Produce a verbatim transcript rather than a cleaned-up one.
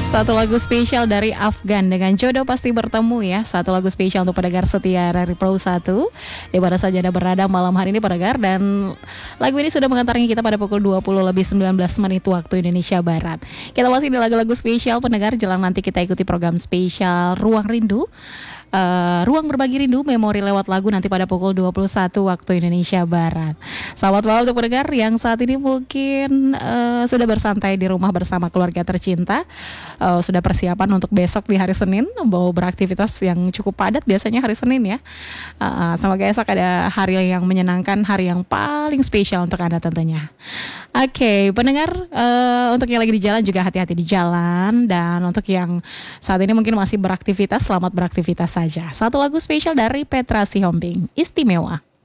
Satu lagu spesial dari Afgan dengan Jodoh Pasti Bertemu ya. Satu lagu spesial untuk pendengar setia dari Pro satu di mana saja Anda berada malam hari ini pendengar. Dan lagu ini sudah mengantarnya kita pada pukul dua puluh lebih sembilan belas menit waktu Indonesia Barat. Kita masih di lagu-lagu spesial pendengar. Jelang nanti kita ikuti program spesial Ruang Rindu, uh, Ruang Berbagi Rindu, Memori lewat lagu nanti pada pukul dua puluh satu waktu Indonesia Barat. Selamat malam untuk pendengar yang saat ini mungkin uh, sudah bersantai di rumah bersama keluarga tercinta. Uh, sudah persiapan untuk besok di hari Senin, mau beraktivitas yang cukup padat biasanya hari Senin ya. Uh, semoga esok ada hari yang menyenangkan, hari yang paling spesial untuk Anda tentunya. Oke, okay, pendengar, uh, untuk yang lagi di jalan juga hati-hati di jalan, dan untuk yang saat ini mungkin masih beraktivitas, selamat beraktivitas saja. Satu lagu spesial dari Petra Sihombing, Istimewa.